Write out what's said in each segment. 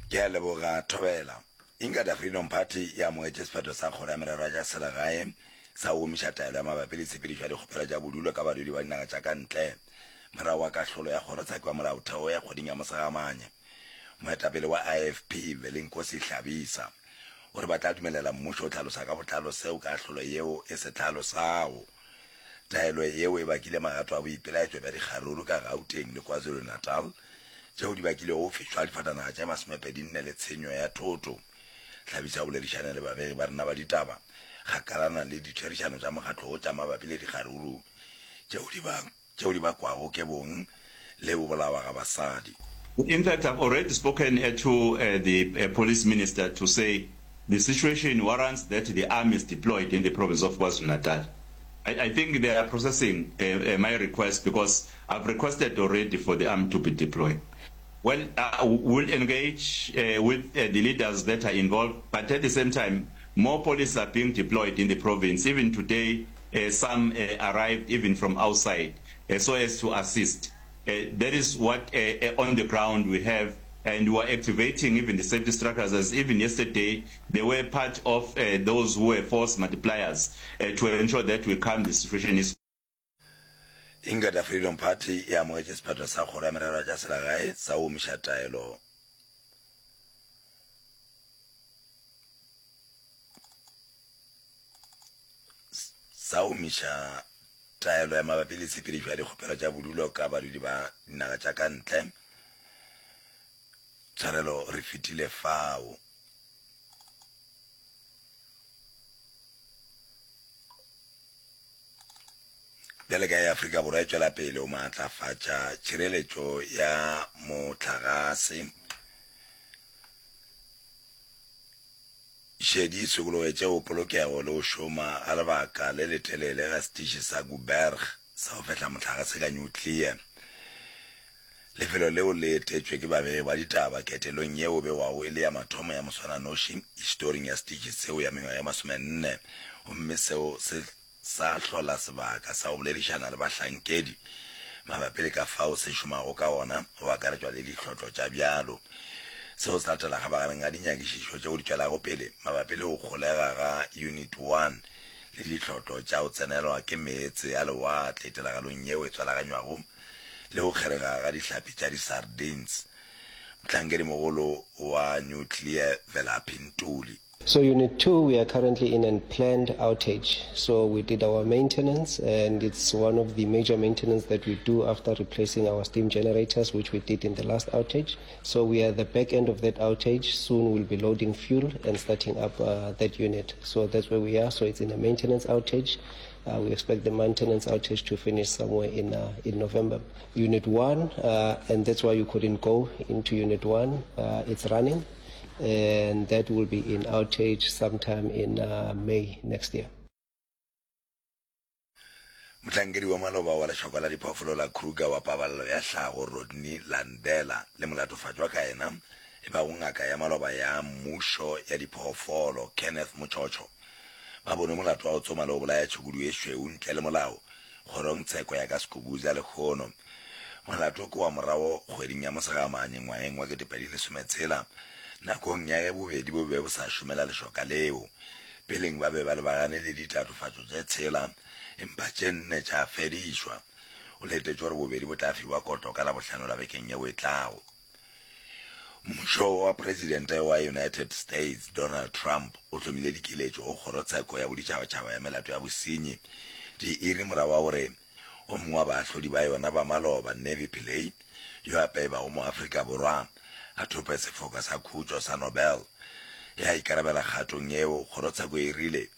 ke a leboga Thobela. Inga da Freedom Party ya moetse sephetho sa kgoro ya merero ya selegae sa o omiša taelo ya mabapi le tshepedišo ya dikgopelo tša bodulo ka badudi ba dinaga tša ka ntle morago wa kahlolo ya kgorotsheko ya molaotheo ya kgweding ya Mosegamanye. Moetapele wa IFP Velinkosi Hlabisa o re ba tla dumelela mmušo o hlalosa ka botlalo seo kahlolo yeo e se hlalosago. Taelo yeo e bakile magato a boipelaetšo bja dikgaruru ka Gauteng le KwaZulu-Natal tšeo di bakile go fišwa difatanaga tša 24 le tshenyo ya thoto. Hlabisa o boledišana le babegi ba rena ba ditaba kgakalana le ditherišano tša mokgatlo o tša mabapi le dikgaruru tšeo di bakwago ke bong le bo bolawa ga basadi. In fact, I've already spoken to the police minister to say the situation warrants that the army is deployed in the province of KwaZulu-Natal. I think they are processing my request because I've requested already for the army to be deployed. Well, we'll engage with the leaders that are involved, but at the same time, more police are being deployed in the province. Even today, some arrived even from outside, so as to assist. That is what on the ground we have, and we are activating even the safety structures. As even yesterday, they were part of those who were force multipliers to ensure that we calm the situation. Inga da Freedom Party ya moetse sephetho sa kgoro ya merero ya selegae sa o omiša taelo. Sa o omiša taelo ya mabapi le tshepedišo ya dikgopelo tša bodulo ka badudi ba dinaga tša ka ntle. Tshwarelo re fetile fao. Bjale ka ya Afrika Borwa e tšwela pele o maatlafatša tšhireletšo ya motlagase. Šedi sekologe tšeo polokego le o šoma a lebaka le letelele ga setiši sa Guberg sa go fehla motlagase ka nuclear. Lefelo leo le etetšwe ke babegi ba ditaba ketelong yeo bewago e le ya mathomo ya moswananoši historing ya setiši seo ya mengwaga ya 40 gomme seo se sa hlola sebaka sa go boledišana le bahlankedi mabapi le ka fao se šomago ka ona go akaretšwa le dihlotlo tša bjalo. Seo se latela kgabaganeng ga dinyakišišo tšeo di tšwelago pele mabapi le go kgolega ga Unit 1 le dihlotlo tša go tsenelwa ke meetse ya lewatle tiragalong yeo e tswalaganywago le go kgerega ga dihlapi tša di-sardines. Mohlankedi mogolo wa nuclear Velaphi Ntuli. So Unit 2, we are currently in a planned outage. So we did our maintenance, and it's one of the major maintenance that we do after replacing our steam generators, which we did in the last outage. So we are at the back end of that outage. Soon we'll be loading fuel and starting up that unit. So that's where we are. So it's in a maintenance outage. We expect the maintenance outage to finish somewhere in November. Unit 1, and that's why you couldn't go into Unit 1. It's running. And that will be in outage sometime in May next year. Mohlankedi wa maloba wa lešhoko la diphoofolo la Kruger wa paballo ya hlago Rodney Landela le molatofatšwa ka ena e ba ngaka ya maloba ya mmušo ya diphoofolo Kenneth Mochocho ba bone molato wa go tsoma le go bolaya tšhukudu e šweu ntle le molao kgorong tsheko ya ka Skubuza le Lekgono. Molato ke wa morago kgweding ya Mosegamanye ngwageng wa 2016 nakong ya bobedi bo be bo sa šomela lešoka leo peleng ba be ba lebagane le ditatofatšo tše tshela empa tše nne tša fedišwa o letetše gore bobedi bo tla fiwa koto ka Labohlano la bekeng yeo e tlago. Mmušo wa presidente wa United States Donald Trump o hlomile dikiletšo go kgorotsheko ya boditšhabatšhaba ya melato ya bosenyi di iri morago wa gore o mongwe wa baahlodi ba yona ba maloba Navy Pillay yo ape ba go mo Afrika Borwa a thope sefoka sa khutšo sa Nobel ya ikarabela kgatong yeo kgorotsheko e rile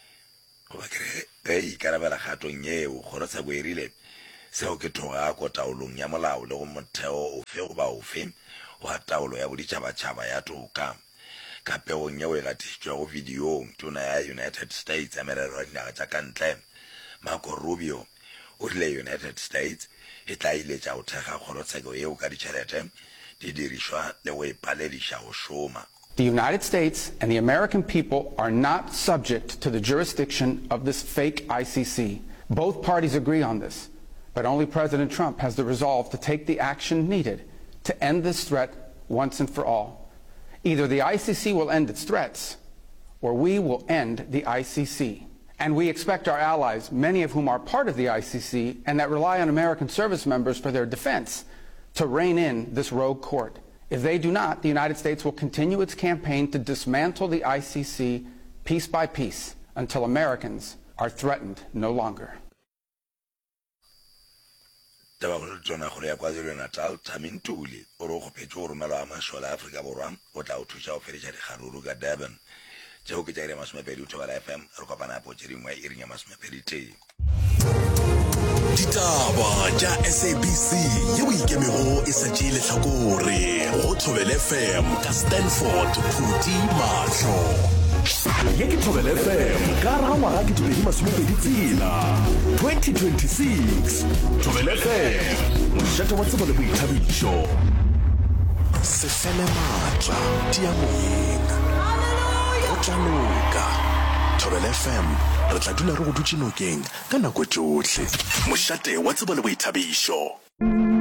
ikarabela kgatong yeo kgorotsheko e rile seo ke thoga ko taolong ya molao le go motheo ofe goba ofe wa taolo ya boditšhabatšhaba ya toka ka peong yeo e gatišitšwe go videong tona ya United States ya merero ya dinaga tša ka ntle Marco Rubio o rile United States e tla iletša go thekga kgorotsheko yeo ka ditšhelete di dirišwa le go ipalediša go šoma. The United States and the American people are not subject to the jurisdiction of this fake ICC. Both parties agree on this, but only President Trump has the resolve to take the action needed to end this threat once and for all. Either the ICC will end its threats, or we will end the ICC. And we expect our allies, many of whom are part of the ICC and that rely on American service members for their defense, to rein in this rogue court. If they do not, the United States will continue its campaign to dismantle the ICC piece by piece until Americans are threatened no longer. Tsona gore ya KwaZulu-Natal Thamin Tuli o re go phetse go romelwa a mashola a Afrika Borwa o tla o thusa go fedisa dikgaruru ka Durban tseo ke tsa ire masomepedi o thobala FM re kopana po tshedimo ya iring ya masomepedi te ditaba tša SABC yeo ikemego e satšile hlakore go Thobela FM ka Stanford Phuti Mahlo ye ke Thobela FM ka ra ngwaga ke 2026 Thobela FM mošate wa tsebo le boithabišo se fele matla tia moyeng go tla loka Thobela FM re tla dula re go dutse nokeng ka nako tsohle mošate wa tsebo le boithabišo